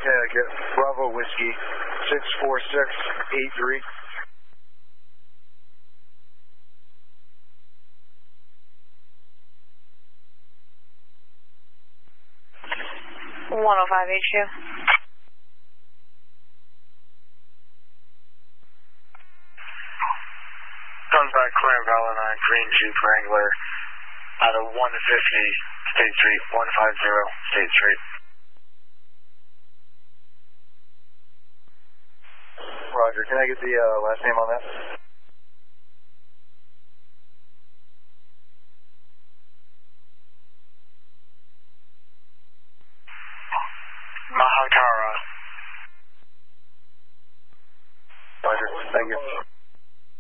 Connecticut, Bravo Whiskey, 64683. 105 HQ. Comes back clear Valentine, Green Jeep Wrangler, out of 150 State Street, 150 State Street. Roger, can I get the last name on that?